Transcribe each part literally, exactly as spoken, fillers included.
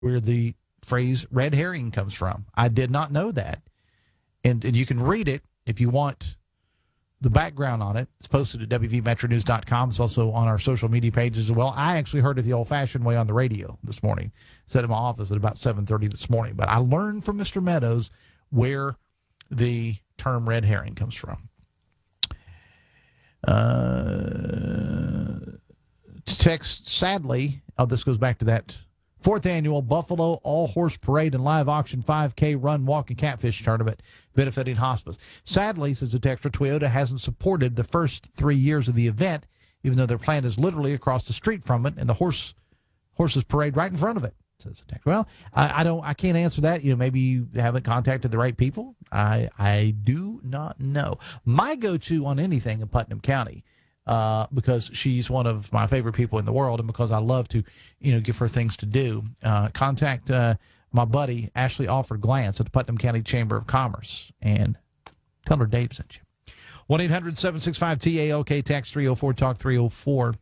where the phrase red herring comes from. I did not know that. And, and you can read it if you want the background on it. It's posted at W V Metro News dot com. It's also on our social media pages as well. I actually heard it the old-fashioned way on the radio this morning. Sat in my office at about seven thirty this morning. But I learned from Mister Meadows where the term red herring comes from. Uh, text, sadly, oh, this goes back to that fourth annual Buffalo All-Horse Parade and Live Auction five K Run, Walk, and Catfish Tournament benefiting hospice. Sadly, says the texter, Toyota hasn't supported the first three years of the event, even though their plant is literally across the street from it and the horse horses parade right in front of it, says the texter. Well, I, I don't, I can't answer that. You know, maybe you haven't contacted the right people. I, I do not know. My go-to on anything in Putnam County, Uh, because she's one of my favorite people in the world, and because I love to, you know, give her things to do. Uh, contact uh, my buddy Ashley Alford Glantz at the Putnam County Chamber of Commerce and tell her Dave sent you. one eight hundred seven six five T A L K, text three oh four talk three oh four.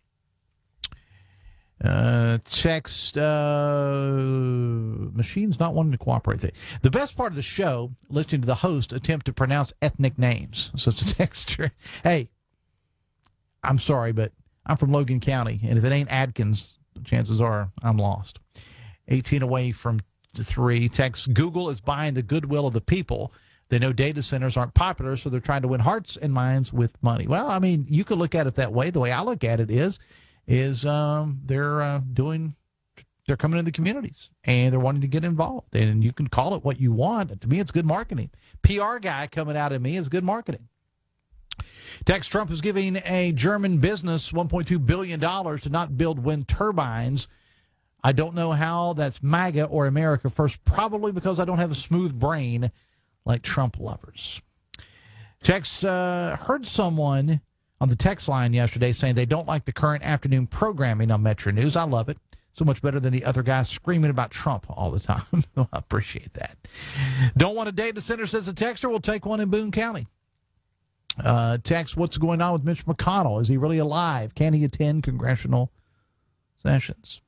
Uh, text uh, machines not wanting to cooperate. The best part of the show, listening to the host attempt to pronounce ethnic names. So it's a texture. Hey, I'm sorry, but I'm from Logan County, and if it ain't Adkins, chances are I'm lost. eighteen away from three. Text, Google is buying the goodwill of the people. They know data centers aren't popular, so they're trying to win hearts and minds with money. Well, I mean, you could look at it that way. The way I look at it is, is um, they're uh, doing, they're coming into the communities, and they're wanting to get involved. And you can call it what you want. To me, it's good marketing. P R guy coming out of me is good marketing. Text, Trump is giving a German business one point two billion dollars to not build wind turbines. I don't know how that's MAGA or America first, probably because I don't have a smooth brain like Trump lovers. Text, uh, heard someone on the text line yesterday saying they don't like the current afternoon programming on Metro News. I love it. So much better than the other guys screaming about Trump all the time. I appreciate that. Don't want a data center, says the texter. We'll take one in Boone County. Uh, text, what's going on with Mitch McConnell? Is he really alive? Can he attend congressional sessions?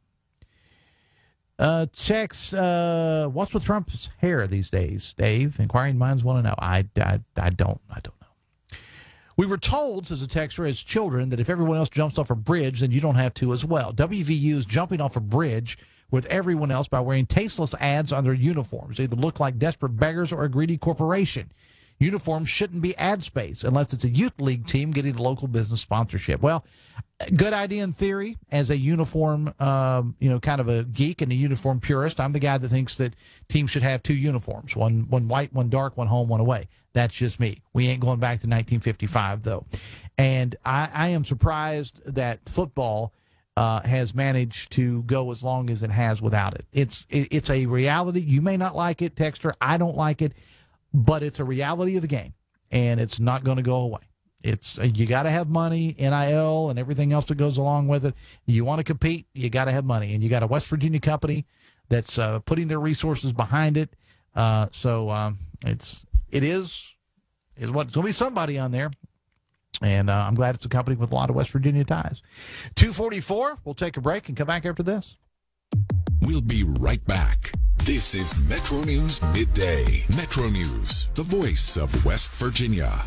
Uh, text, uh, what's with Trump's hair these days, Dave? Inquiring minds want to know. I, I, I don't, I don't know. We were told, says a texter, as children, that if everyone else jumps off a bridge, then you don't have to as well. W V U is jumping off a bridge with everyone else by wearing tasteless ads on their uniforms. They either look like desperate beggars or a greedy corporation. Uniforms shouldn't be ad space unless it's a youth league team getting the local business sponsorship. Well, good idea in theory as a uniform, um, you know, kind of a geek and a uniform purist. I'm the guy that thinks that teams should have two uniforms, one one white, one dark, one home, one away. That's just me. We ain't going back to nineteen fifty-five, though. And I, I am surprised that football uh, has managed to go as long as it has without it. It's it, it's a reality. You may not like it, texter. I don't like it. But it's a reality of the game, and it's not going to go away. It's you got to have money, N I L, and everything else that goes along with it. You want to compete, you got to have money, and you got a West Virginia company that's uh, putting their resources behind it. Uh, so um, it's it is is what it's going to be somebody on there, and uh, I'm glad it's a company with a lot of West Virginia ties. two forty-four. We'll take a break and come back after this. We'll be right back. This is Metro News Midday. Metro News, the voice of West Virginia.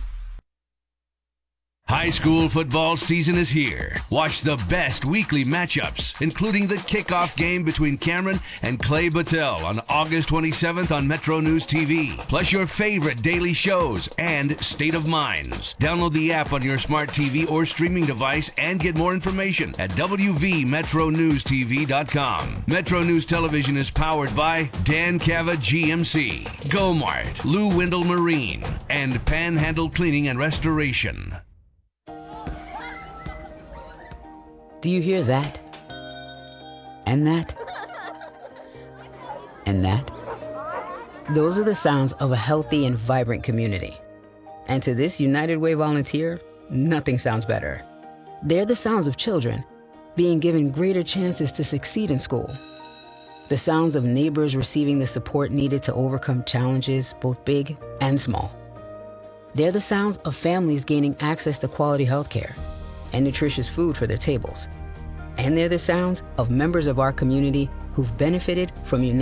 High school football season is here. Watch the best weekly matchups, including the kickoff game between Cameron and Clay Battelle on August twenty-seventh on Metro News T V. Plus your favorite daily shows and State of Minds. Download the app on your smart T V or streaming device and get more information at W V Metro News T V dot com. Metro News Television is powered by Dan Cava G M C, Gomart, Lou Wendell Marine, and Panhandle Cleaning and Restoration. Do you hear that? And that? And that? Those are the sounds of a healthy and vibrant community. And to this United Way volunteer, nothing sounds better. They're the sounds of children being given greater chances to succeed in school. The sounds of neighbors receiving the support needed to overcome challenges, both big and small. They're the sounds of families gaining access to quality health care and nutritious food for their tables. And they're the sounds of members of our community who've benefited from United